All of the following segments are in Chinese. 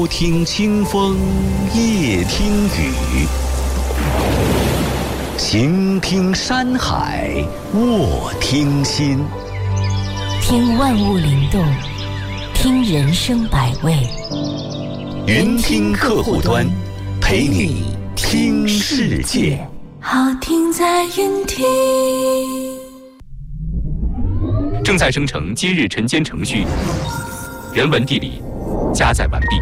听清风，夜听雨，晴听山海，卧听心。 听万物灵动，听人生百味。 云听客户端，陪你听世界。 好听在云听。 正在生成今日晨间程序，人文地理加载完毕。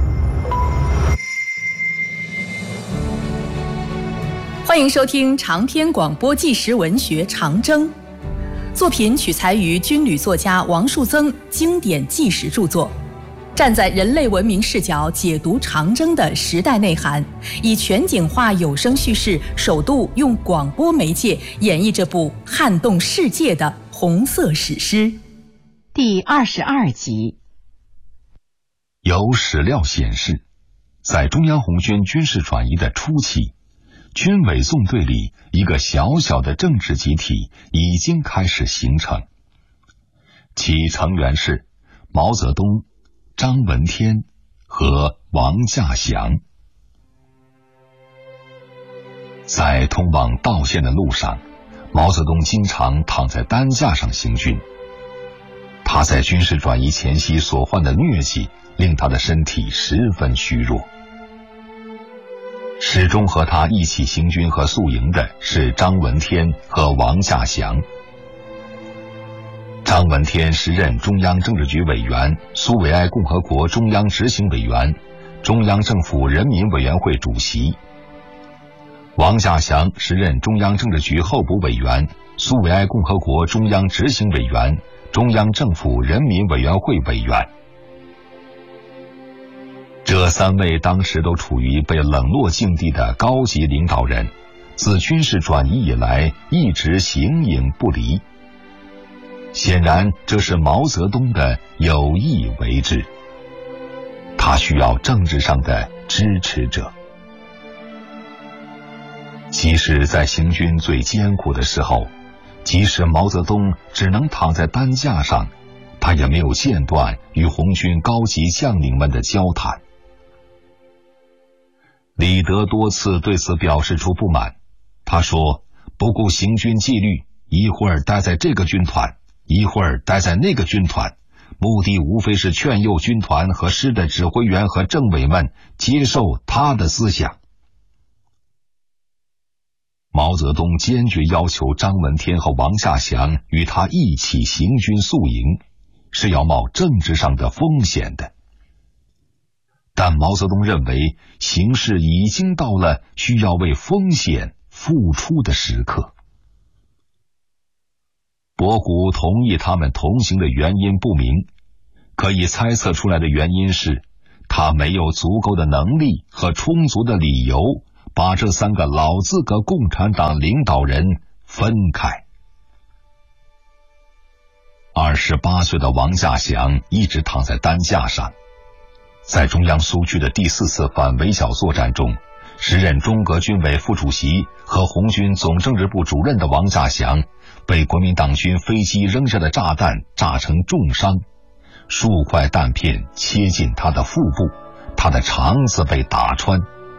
欢迎收听长篇广播纪实文学《长征》，作品取材于军旅作家王树增经典纪实著作，站在人类文明视角解读长征的时代内涵，以全景化有声叙事，首度用广播媒介演绎这部撼动世界的红色史诗。 第22集。 有史料显示，在中央红军军事转移的初期，军委纵队里一个小小的政治集体已经开始形成，其成员是毛泽东、张闻天和王稼祥。在通往道县的路上，毛泽东经常躺在担架上行军。他在军事转移前夕所患的疟疾令他的身体十分虚弱。始终和他一起行军和宿营的是张闻天和王稼祥。张闻天时任中央政治局委员、苏维埃共和国中央执行委员、中央政府人民委员会主席。王稼祥时任中央政治局候补委员、苏维埃共和国中央执行委员、中央政府人民委员会委员。这三位当时都处于被冷落境地的高级领导人，自军事转移以来一直形影不离。显然这是毛泽东的有意为之，他需要政治上的支持者。即使在行军最艰苦的时候，即使毛泽东只能躺在担架上，他也没有间断与红军高级将领们的交谈。李德多次对此表示出不满，他说不顾行军纪律，一会儿待在这个军团，一会儿待在那个军团，目的无非是劝诱军团和师的指挥员和政委们接受他的思想。毛泽东坚决要求张闻天和王稼祥与他一起行军宿营，是要冒政治上的风险的。但毛泽东认为形势已经到了需要为风险付出的时刻。博古同意他们同行的原因不明，可以猜测出来的原因是他没有足够的能力和充足的理由把这三个老资格共产党领导人分开。28岁的王稼祥一直躺在担架上。在中央苏区的第4次反围剿作战中，时任中革军委副主席和红军总政治部主任的王稼祥被国民党军飞机扔下的炸弹炸成重伤，数块弹片切进他的腹部，他的肠子被打穿。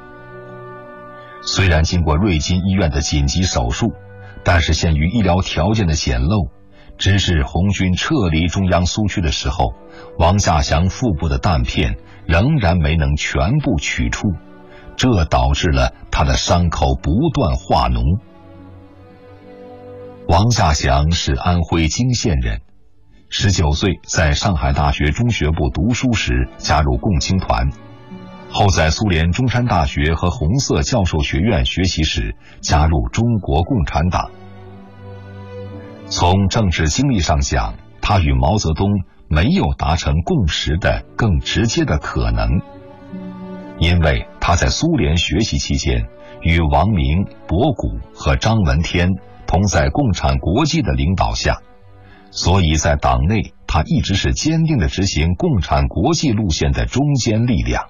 虽然经过瑞金医院的紧急手术，但是限于医疗条件的简陋，直至红军撤离中央苏区的时候，王稼祥腹部的弹片仍然没能全部取出，这导致了他的伤口不断化脓。王稼祥是安徽泾县人，19岁在上海大学中学部读书时加入共青团，后在苏联中山大学和红色教授学院学习时加入中国共产党。从政治经历上讲，他与毛泽东没有达成共识的更直接的可能，因为他在苏联学习期间与王明、博古和张闻天同在共产国际的领导下，所以在党内他一直是坚定地执行共产国际路线的中坚力量。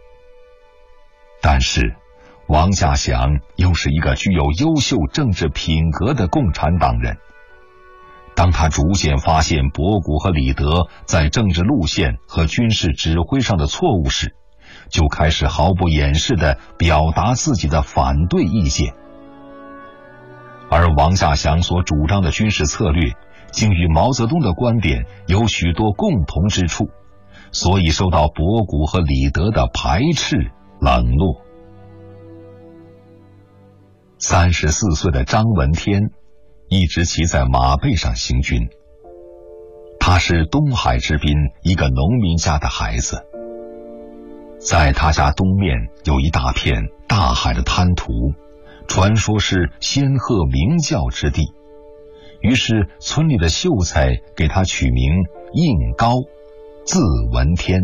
但是王稼祥又是一个具有优秀政治品格的共产党人。当他逐渐发现博古和李德在政治路线和军事指挥上的错误时， 就开始毫不掩饰地表达自己的反对意见。而王稼祥所主张的军事策略竟与毛泽东的观点有许多共同之处，所以受到博古和李德的排斥冷落。34岁的张闻天一直骑在马背上行军。他是东海之滨一个农民家的孩子，在他家东面有一大片大海的滩涂，传说是仙鹤鸣叫之地，于是村里的秀才给他取名应高，字闻天。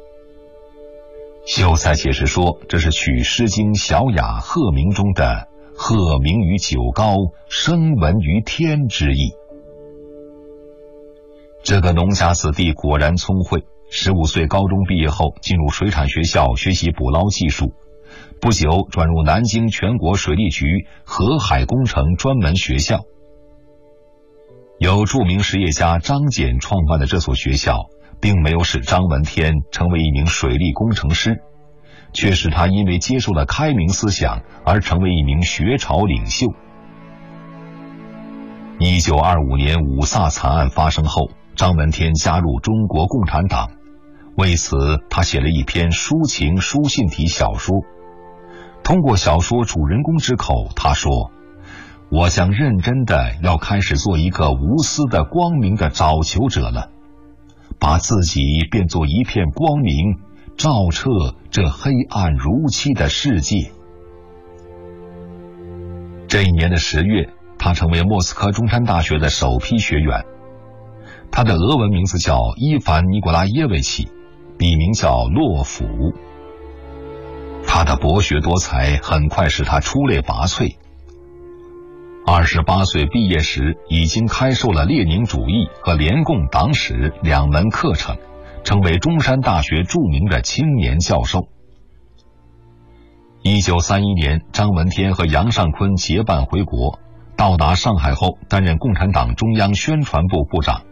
秀才解释说，这是取《诗经·小雅·鹤鸣》中的鹤鸣于九皋，声闻于天之意。这个农家子弟果然聪慧，15岁高中毕业后进入水产学校学习捕捞技术，不久转入南京全国水利局河海工程专门学校。由著名实业家张謇创办的这所学校，并没有使张闻天成为一名水利工程师，却使他因为接受了开明思想而成为一名学潮领袖。1925年五卅惨案发生后，张闻天加入中国共产党，为此他写了一篇抒情书信体小说。通过小说主人公之口，他说：我将认真的要开始做一个无私的光明的找求者了，把自己变作一片光明，照彻这黑暗如漆的世界。这一年的10月，他成为莫斯科中山大学的首批学员。他的俄文名字叫伊凡·尼古拉耶维奇，笔名叫洛甫。他的博学多才很快使他出类拔萃。28岁毕业时，已经开授了列宁主义和联共党史2门课程，成为中山大学著名的青年教授。1931年，张闻天和杨尚昆结伴回国，到达上海后担任共产党中央宣传部部长。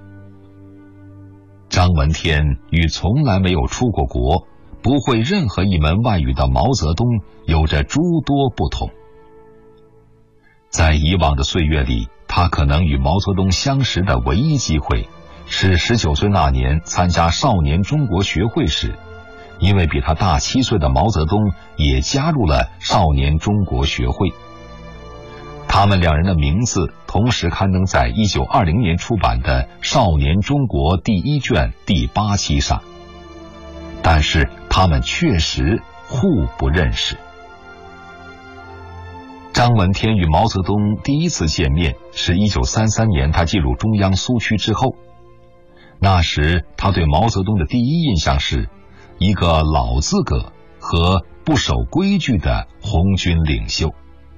张闻天与从来没有出过国，不会任何一门外语的毛泽东有着诸多不同。在以往的岁月里，他可能与毛泽东相识的唯一机会是19岁那年参加少年中国学会时，因为比他大7岁的毛泽东也加入了少年中国学会。他们两人的名字同时刊登在1920年出版的《少年中国》第1卷第8期上，但是他们确实互不认识。张闻天与毛泽东第一次见面是1933年他进入中央苏区之后，那时他对毛泽东的第一印象是一个老资格和不守规矩的红军领袖。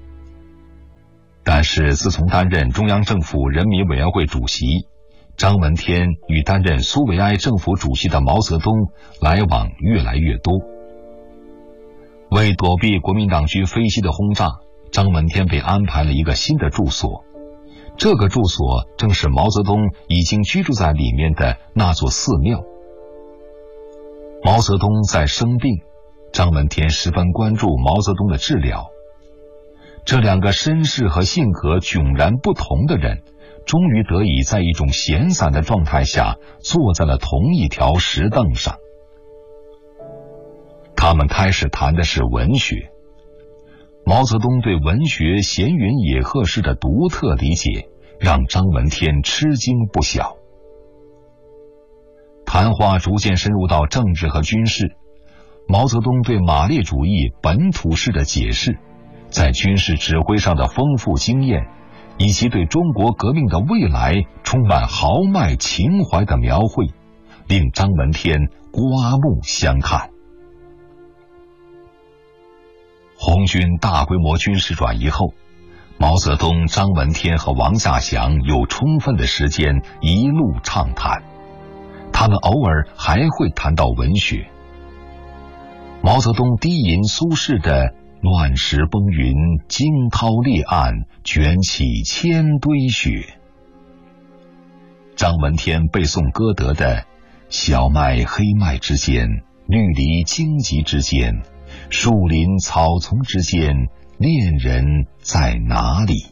但是自从担任中央政府人民委员会主席，张闻天与担任苏维埃政府主席的毛泽东来往越来越多。为躲避国民党军飞机的轰炸，张闻天被安排了一个新的住所，这个住所正是毛泽东已经居住在里面的那座寺庙。毛泽东在生病，张闻天十分关注毛泽东的治疗。这两个身世和性格迥然不同的人，终于得以在一种闲散的状态下坐在了同一条石凳上。他们开始谈的是文学。毛泽东对文学闲云野鹤式的独特理解，让张闻天吃惊不小。谈话逐渐深入到政治和军事，毛泽东对马列主义本土式的解释，在军事指挥上的丰富经验，以及对中国革命的未来充满豪迈情怀的描绘，令张闻天刮目相看。红军大规模军事转移后，毛泽东、张闻天和王稼祥有充分的时间一路畅谈，他们偶尔还会谈到文学。毛泽东低吟苏轼的乱石崩云，惊涛裂岸，卷起千堆雪。张闻天背诵歌德的小麦黑麦之间， 绿篱荆棘之间，树林草丛之间，恋人在哪里？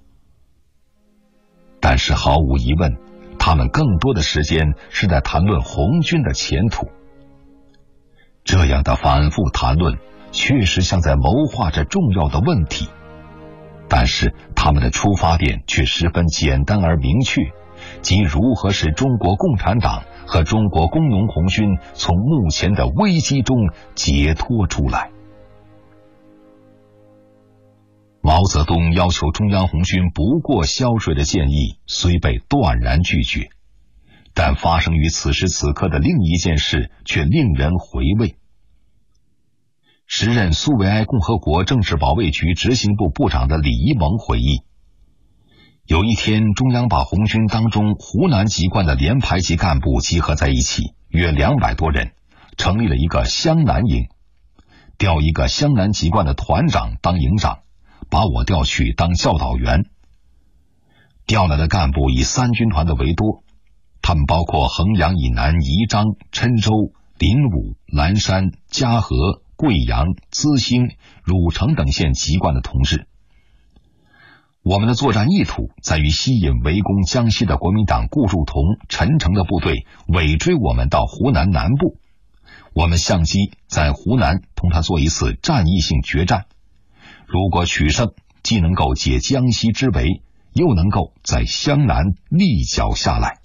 但是毫无疑问，他们更多的时间是在谈论红军的前途。这样的反复谈论确实像在谋划着重要的问题，但是他们的出发点却十分简单而明确，即如何使中国共产党和中国工农红军从目前的危机中解脱出来。毛泽东要求中央红军不过销水的建议虽被断然拒绝，但发生于此时此刻的另一件事却令人回味。时任苏维埃共和国政治保卫局执行部部长的李一萌回忆，有一天中央把红军当中湖南籍贯的连排级干部集合在一起，约200多人，成立了一个湘南营，调一个湘南籍贯的团长当营长，把我调去当教导员。调来的干部以3军团的为多，他们包括衡阳以南宜章、郴州、临武、蓝山、嘉禾、贵阳、资兴、汝城等县籍贯的同志。我们的作战意图在于吸引围攻江西的国民党顾祝同、陈诚的部队尾追我们到湖南南部，我们相机在湖南同他做一次战役性决战，如果取胜，既能够解江西之围，又能够在湘南立脚下来。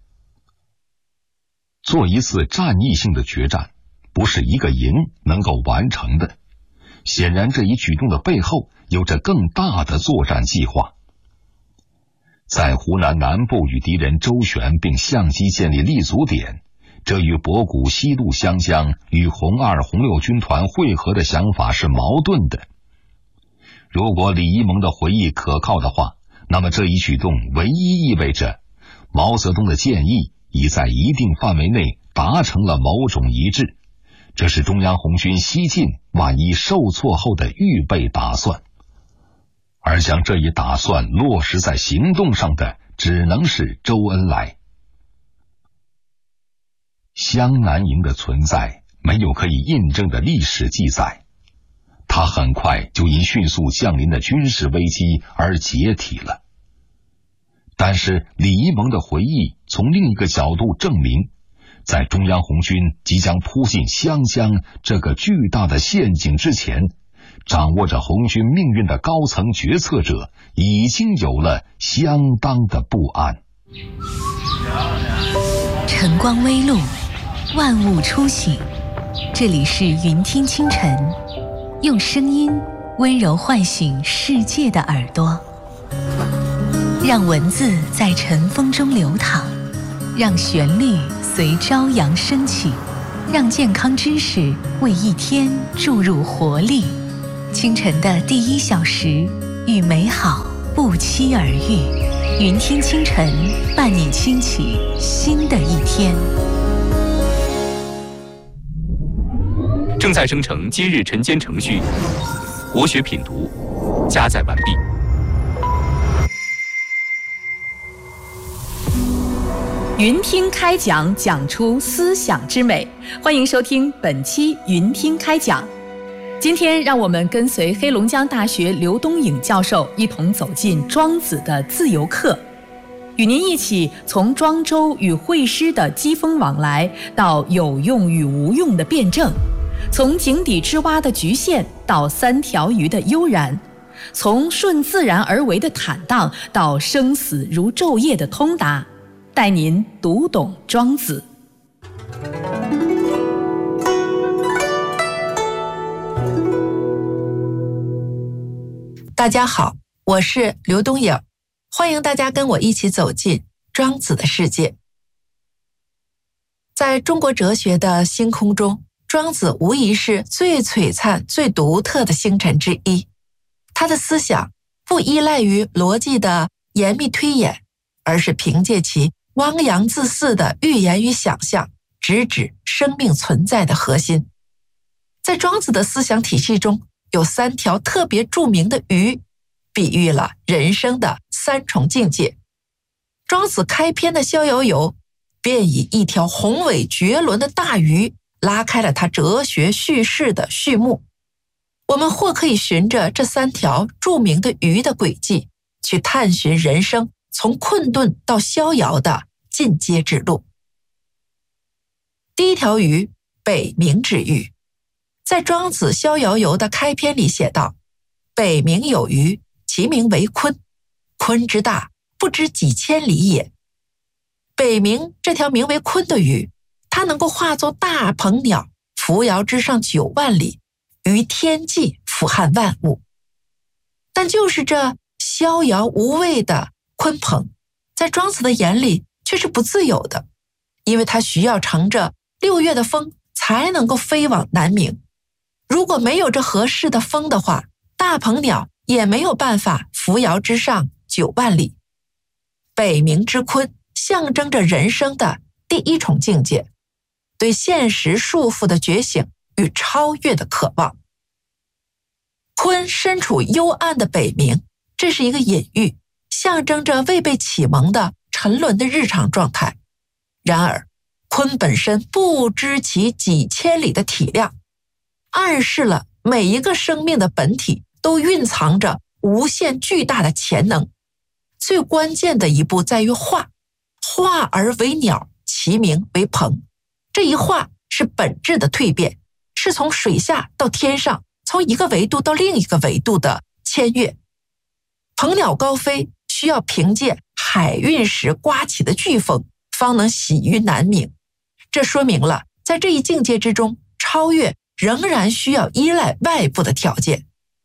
做一次战役性的决战，不是一个营能够完成的。显然这一举动的背后有着更大的作战计划。在湖南南部与敌人周旋并相机建立立足点，这与博古西渡湘江与红2、红6军团会合的想法是矛盾的。如果李一萌的回忆可靠的话，那么这一举动唯一意味着毛泽东的建议已在一定范围内达成了某种一致，这是中央红军西进万一受挫后的预备打算，而将这一打算落实在行动上的只能是周恩来。湘南营的存在没有可以印证的历史记载，它很快就因迅速降临的军事危机而解体了。但是李一萌的回忆从另一个角度证明，在中央红军即将扑进湘江这个巨大的陷阱之前，掌握着红军命运的高层决策者已经有了相当的不安。 晨光微露，万物初醒，这里是云听清晨，用声音温柔唤醒世界的耳朵，让文字在晨风中流淌，让旋律随朝阳升起，让健康知识为一天注入活力。清晨的第1小时，与美好不期而遇。云听清晨，伴你轻启新的一天。 正在生成今日晨间程序，国学品读加载完毕。 云听开讲，讲出思想之美。欢迎收听本期云听开讲。今天让我们跟随黑龙江大学刘东颖教授一同走进庄子的自由课，与您一起从庄周与会师的机锋往来到有用与无用的辩证，从井底之蛙的局限到3条鱼的悠然，从顺自然而为的坦荡到生死如昼夜的通达，带您读懂庄子。 大家好，我是刘东颖，欢迎大家跟我一起走进庄子的世界。在中国哲学的星空中，庄子无疑是最璀璨、最独特的星辰之一。他的思想不依赖于逻辑的严密推演，而是凭借其汪洋恣肆的寓言与想象，直指生命存在的核心。在庄子的思想体系中，有3条特别著名的鱼，比喻了人生的3重境界。庄子开篇的逍遥游，便以一条宏伟绝伦的大鱼拉开了他哲学叙事的序幕。我们或可以循着这3条著名的鱼的轨迹，去探寻人生从困顿到逍遥的进阶之路。第一条鱼，北冥之鱼，在庄子《逍遥游》的开篇里写道：北冥有鱼，其名为鲲，鲲之大，不知几千里也。北冥这条名为鲲的鱼，它能够化作大鹏鸟，扶摇之上9万里，于天际俯瞰万物。但就是这逍遥无畏的鲲鹏，在庄子的眼里却是不自由的，因为它需要乘着6月的风才能够飞往南冥。如果没有这合适的风的话，大鹏鸟也没有办法扶摇之上9万里。北冥之鲲象征着人生的第一重境界，对现实束缚的觉醒与超越的渴望。鲲身处幽暗的北冥，这是一个隐喻，象征着未被启蒙的沉沦的日常状态。然而鲲本身不知其几千里的体量，暗示了每一个生命的本体都蕴藏着无限巨大的潜能。最关键的一步在于化而为鸟，其名为鹏。这一化是本质的蜕变，是从水下到天上，从一个维度到另一个维度的迁越。鹏鸟高飞需要凭借海运时刮起的飓风，方能徙于南冥。这说明了在这一境界之中，超越仍然需要依赖外部的条件。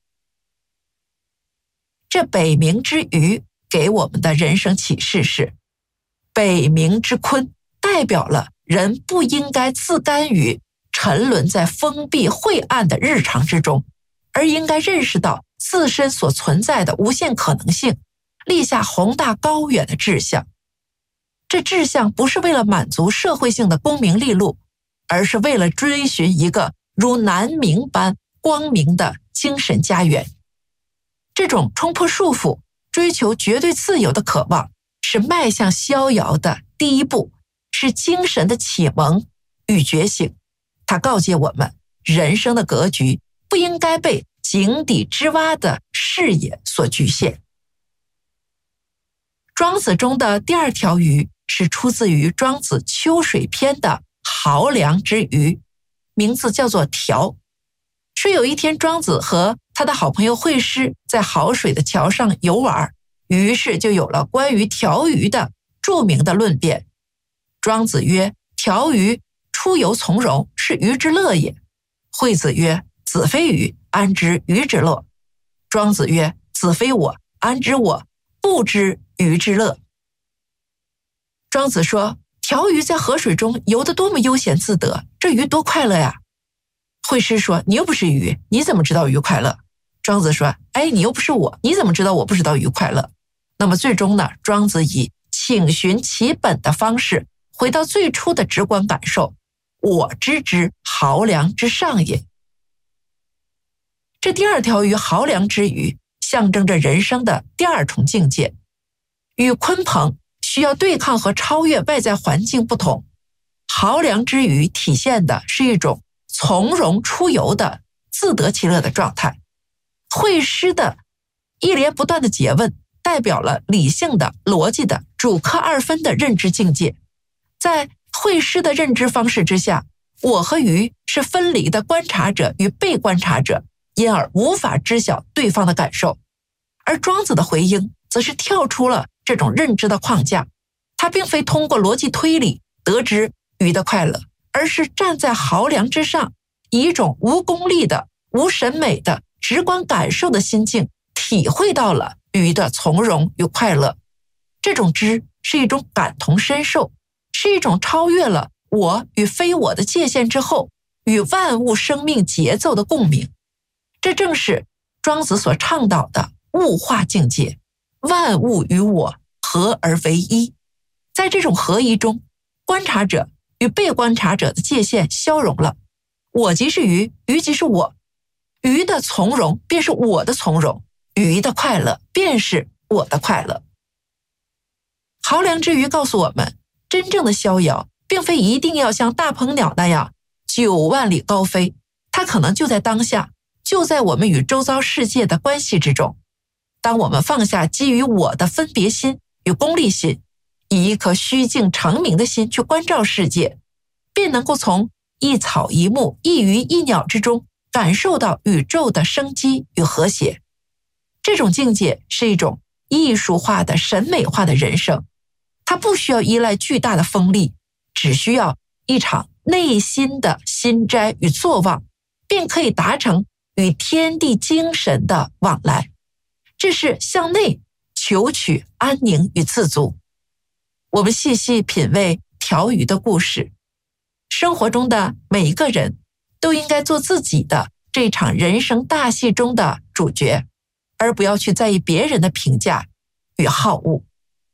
这北冥之鱼给我们的人生启示是，北冥之鲲代表了人不应该自甘于沉沦在封闭晦暗的日常之中，而应该认识到自身所存在的无限可能性，立下宏大高远的志向。这志向不是为了满足社会性的功名利禄，而是为了追寻一个如南冥般光明的精神家园。这种冲破束缚、追求绝对自由的渴望，是迈向逍遥的第一步，是精神的启蒙与觉醒。它告诫我们，人生的格局不应该被井底之蛙的视野所局限。庄子中的第2条鱼是出自于庄子秋水篇的濠梁之鱼，名字叫做条。说有一天，庄子和他的好朋友惠施在好水的桥上游玩，于是就有了关于条鱼的著名的论辩。庄子曰：条鱼出游从容，是鱼之乐也。惠子曰：子非鱼，安知鱼之乐？庄子曰：子非我，安知我不知鱼之乐？庄子说，条鱼在河水中游得多么悠闲自得，这鱼多快乐呀！惠施说，你又不是鱼，你怎么知道鱼快乐？庄子说，你又不是我，你怎么知道我不知道鱼快乐？那么最终呢，庄子以请寻其本的方式，回到最初的直观感受，我知之濠梁之上也。这第2条鱼濠梁之鱼象征着人生的第2重境界。与鲲鹏需要对抗和超越外在环境不同，濠梁之鱼体现的是一种从容出游的自得其乐的状态。惠施的一连不断的诘问代表了理性的、逻辑的、主客2分的认知境界。在惠施的认知方式之下，我和鱼是分离的观察者与被观察者，因而无法知晓对方的感受。而庄子的回应则是跳出了这种认知的框架，他并非通过逻辑推理得知鱼的快乐，而是站在濠梁之上，以一种无功利的、无审美的直观感受的心境，体会到了鱼的从容与快乐。这种知是一种感同身受，是一种超越了我与非我的界限之后，与万物生命节奏的共鸣。这正是庄子所倡导的物化境界，万物与我合而为一。在这种合一中，观察者与被观察者的界限消融了，我即是鱼，鱼即是我，鱼的从容便是我的从容，鱼的快乐便是我的快乐。濠梁之鱼告诉我们，真正的逍遥并非一定要像大鹏鸟那样 9万里高飞，它可能就在当下，就在我们与周遭世界的关系之中。当我们放下基于我的分别心与功利心，以一颗虚静澄明的心去关照世界，便能够从一草一木、一鱼一鸟之中感受到宇宙的生机与和谐。这种境界是一种艺术化的、审美化的人生，它不需要依赖巨大的风力，只需要一场内心的心斋与坐忘，便可以达成与天地精神的往来。这是向内求取安宁与自足。我们细细品味条鱼的故事，生活中的每一个人都应该做自己的这场人生大戏中的主角，而不要去在意别人的评价与好恶。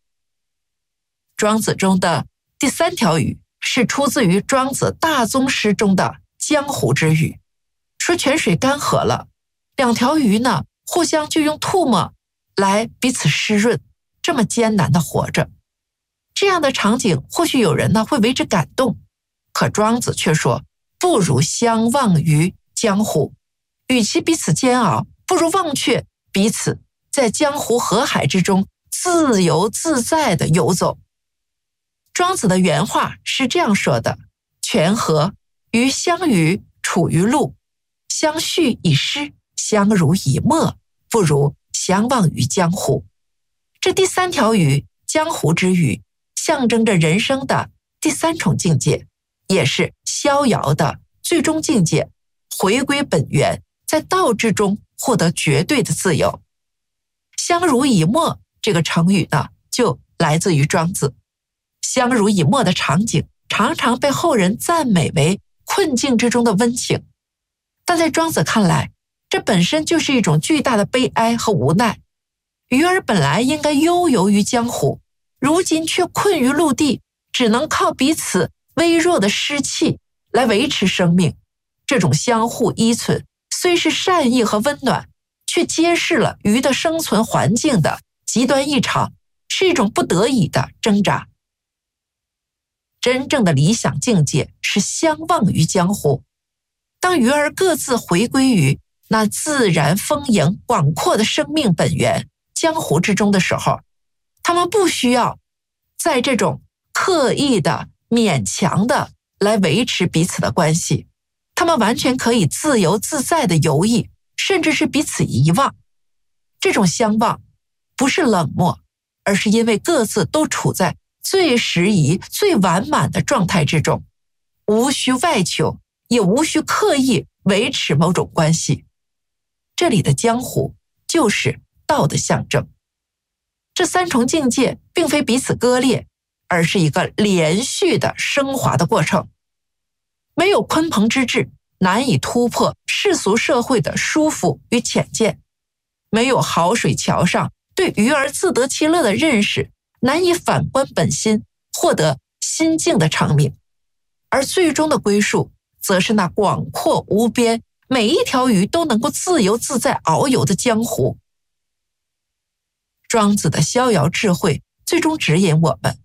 庄子中的第3条语是出自于庄子大宗师中的江湖之语，说泉水干涸了，2条鱼呢互相就用唾沫来彼此湿润，这么艰难的活着。这样的场景或许有人呢会为之感动，可庄子却说不如相忘于江湖，与其彼此煎熬，不如忘却彼此，在江湖河海之中自由自在地游走。庄子的原话是这样说的：泉河于相与处于陆，相续以诗，相濡以沫，不如相忘于江湖。这第3条语江湖之语，象征着人生的第3重境界，也是逍遥的最终境界，回归本源，在道之中获得绝对的自由。相濡以沫这个成语呢，就来自于庄子。相濡以沫的场景常常被后人赞美为困境之中的温情，但在庄子看来，这本身就是一种巨大的悲哀和无奈。鱼儿本来应该悠游于江湖，如今却困于陆地，只能靠彼此微弱的湿气来维持生命。这种相互依存虽是善意和温暖，却揭示了鱼的生存环境的极端异常，是一种不得已的挣扎。真正的理想境界是相忘于江湖。当鱼儿各自回归于那自然丰盈广阔的生命本源江湖之中的时候，他们不需要在这种刻意的勉强的来维持彼此的关系，他们完全可以自由自在的游弋，甚至是彼此遗忘。这种相忘不是冷漠，而是因为各自都处在最适宜、最完满的状态之中，无需外求，也无需刻意维持某种关系。这里的江湖就是道的象征。这3重境界并非彼此割裂，而是一个连续的升华的过程。没有鲲鹏之志，难以突破世俗社会的舒服与浅见；没有好水桥上对鱼儿自得其乐的认识，难以反观本心，获得心境的长命。而最终的归宿，则是那广阔无边，每一条鱼都能够自由自在遨游的江湖。庄子的逍遥智慧，最终指引我们